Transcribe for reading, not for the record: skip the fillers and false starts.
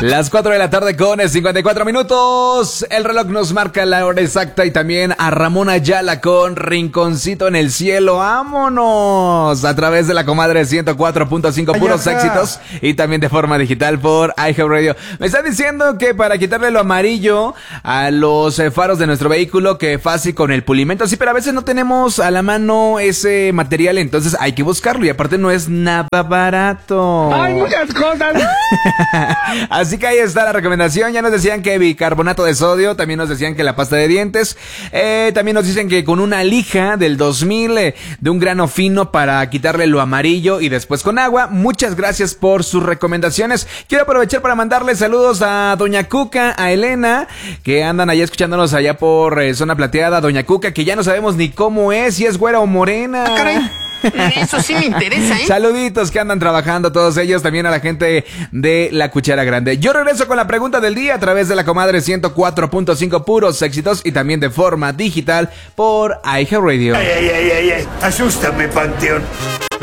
Las 4 de la tarde con 54 minutos. El reloj nos marca la hora exacta y también a Ramón Ayala con Rinconcito en el Cielo. ¡Vámonos! A través de la comadre 104.5 puros éxitos y también de forma digital por iHeartRadio. Me están diciendo que para quitarle lo amarillo a los faros de nuestro vehículo, que fácil con el pulimento. Sí, pero a veces no tenemos a la mano ese material, entonces hay que buscarlo y aparte no es nada barato. ¡Hay muchas cosas! Así que ahí está la recomendación. Ya nos decían que bicarbonato de sodio, también nos decían que la pasta de dientes, también nos dicen que con una lija del 2000 de un grano fino para quitarle lo amarillo y después con agua. Muchas gracias por sus recomendaciones. Quiero aprovechar para mandarle saludos a Doña Cuca, a Elena, que andan allá escuchándonos allá por Zona Plateada. Doña Cuca, que ya no sabemos ni cómo es, si es güera o morena. Ah, caray. Eso sí me interesa, ¿eh? Saluditos que andan trabajando todos ellos, también a la gente de La Cuchara Grande. Yo regreso con la pregunta del día a través de la comadre 104.5 puros éxitos y también de forma digital por iHeartRadio. Ay, asústame, Panteón.